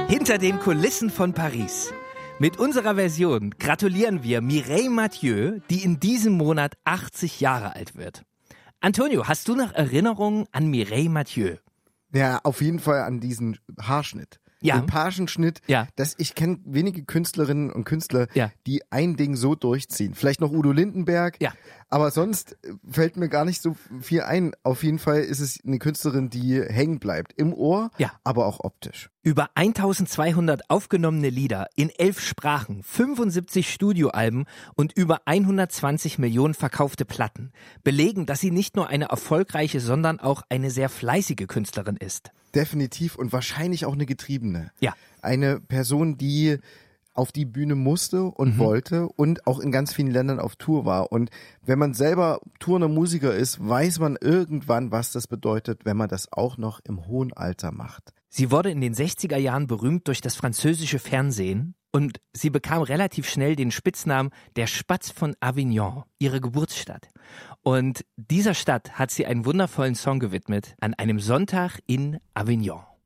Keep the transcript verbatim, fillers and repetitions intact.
Hinter den Kulissen von Paris. Mit unserer Version gratulieren wir Mireille Mathieu, die in diesem Monat achtzig Jahre alt wird. Antonio, hast du noch Erinnerungen an Mireille Mathieu? Ja, auf jeden Fall an diesen Haarschnitt. Ja. Den Pagenschnitt, Ja. dass ich kenne wenige Künstlerinnen und Künstler, Ja. die ein Ding so durchziehen. Vielleicht noch Udo Lindenberg, Ja. aber sonst fällt mir gar nicht so viel ein. Auf jeden Fall ist es eine Künstlerin, die hängen bleibt. Im Ohr, Ja. aber auch optisch. Über eintausendzweihundert aufgenommene Lieder in elf Sprachen, fünfundsiebzig Studioalben und über hundertzwanzig Millionen verkaufte Platten belegen, dass sie nicht nur eine erfolgreiche, sondern auch eine sehr fleißige Künstlerin ist. Definitiv und wahrscheinlich auch eine Getriebene. Ja. Eine Person, die auf die Bühne musste und Mhm. wollte und auch in ganz vielen Ländern auf Tour war. Und wenn man selber tourender Musiker ist, weiß man irgendwann, was das bedeutet, wenn man das auch noch im hohen Alter macht. Sie wurde in den sechziger Jahren berühmt durch das französische Fernsehen und sie bekam relativ schnell den Spitznamen der Spatz von Avignon, ihre Geburtsstadt. Und dieser Stadt hat sie einen wundervollen Song gewidmet, an einem Sonntag in Avignon.